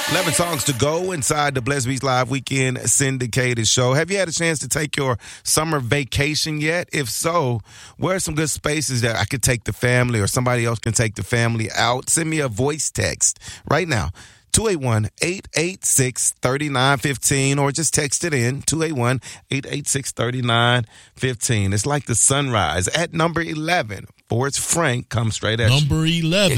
11 songs to go inside the Blessed Beats Live Weekend syndicated show. Have you had a chance to take your summer vacation yet? If so, where are some good spaces that I could take the family or somebody else can take the family out? Send me a voice text right now. 281-886-3915 or just text it in 281-886-3915. It's like the sunrise at number 11. Forrest Frank comes straight at you. Number 11.